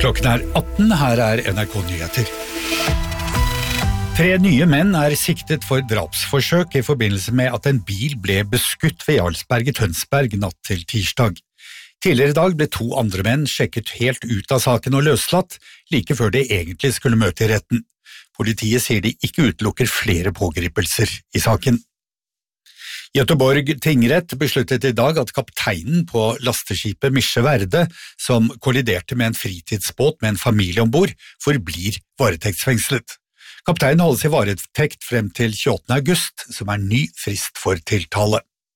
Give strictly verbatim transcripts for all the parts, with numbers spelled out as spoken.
Klokken er atten, her er N R K Nyheter. Tre nye menn er siktet for drapsforsøk i forbindelse med at en bil ble beskutt ved Jarlsberg i Tønsberg natt til tirsdag. Tidligere i dag ble to andre menn sjekket helt ut av saken og løslatt, like før de egentlig skulle møte i retten. Politiet sier de ikke utelukker flere pågripelser i saken. Göteborg tingrett besluttet i dag at kapteinen på lasteskipet Misje Verde, som kolliderte med en fritidsbåt med en familie ombord, forblir varetektsfengslet. Kapteinen holdes i varetekt frem til tjueåttende august, som er ny frist for tiltale.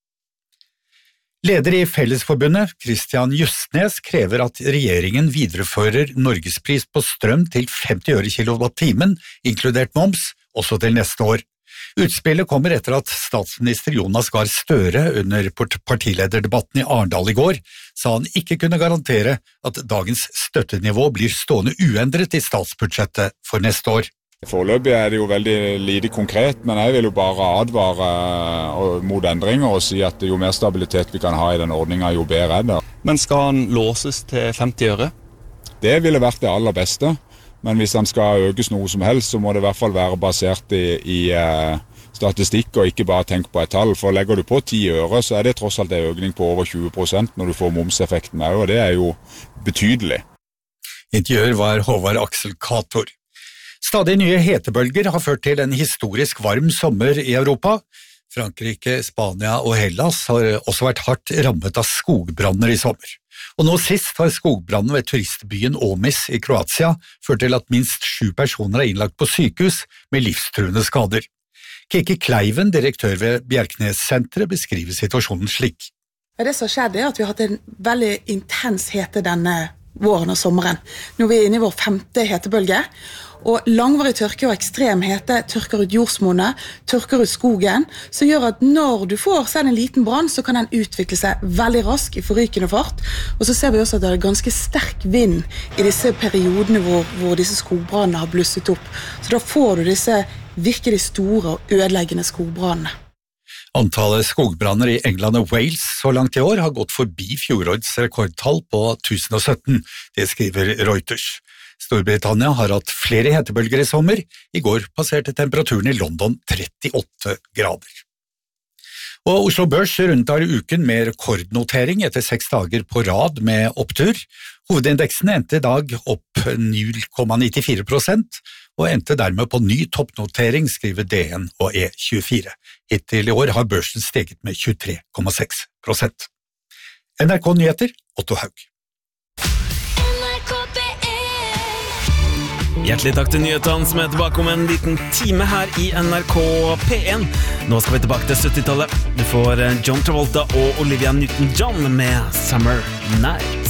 Leder i Fellesforbundet, Christian Justnes, krever at regjeringen viderefører Norgespris på strøm til femti øre kilowattimen, inkludert moms, også til neste år. Utspillet kommer etter at statsminister Jonas Gahr Støre under partilederdebatten i Arendal i går sa han ikke kunne garantere at dagens støttenivå blir stående uendret i statsbudsjettet for neste år. Foreløpig er det jo veldig lite konkret, men jeg vil jo bare advare mot endringer og si at jo mer stabilitet vi kan ha i den ordningen, jo bedre er det. Men skal han låses til femti øre? Det ville vært det aller beste. Men hvis han skal økes noe som helst, så må det i hvert fall være basert i, i uh, statistikk og ikke bare tenke på et tall. For legger du på ti øre, så er det tross alt en økning på over tjue prosent når du får momseffekten med, og det er jo betydelig. Intervjuer var Håvard Aksel Kator. Stadig nye hetebølger har ført til en historisk varm sommer i Europa. Frankrike, Spania og Hellas har også vært hardt rammet av skogbranner i sommer. Og nå sist har skogbrannen ved turistbyen Omis i Kroatia ført til at minst sju personer er innlagt på sykehus med livstruende skader. Kiki Kleiven, direktør ved Bjerknes-senteret, beskriver situasjonen slik. Det som skjedde er at vi har hatt en veldig intens hete denne våren og sommeren. Nå er vi inne i vår femte hetebølge, og langvarig tørke og ekstrem hete tørker ut jordsmonne, tørker ut skogen, som gjør at når du får seg en liten brann, så kan den utvikle seg veldig raskt i forrykende fart, og så ser vi også at det er ganske sterk vind i disse periodene hvor, hvor disse skogbrannene har blusset opp. Så da får du disse virkelig store og ødeleggende skogbrannene. Antallet skogbranner i England og Wales så langt i år har gått forbi fjorårets rekordtall på tusen og sytten, det skriver Reuters. Storbritannia har hatt flere hetebølger i sommer. I går passerte temperaturen i London trettiåtte grader. Og Oslo Børs rundtar uken med rekordnotering etter seks dager på rad med opptur. Hovedindeksen endte i dag opp null komma nittifire prosent, og endte dermed på ny toppnotering, skriver D N og E tjuefire. Hittil i år har børsen steget med tjuetre komma seks prosent. N R K Nyheter, Otto Haug. Hjertelig takk til nyhetene som er tilbake om en liten time her i N R K P en. Nå skal vi tilbake til syttitallet. Du får John Travolta og Olivia Newton-John med Summer Night.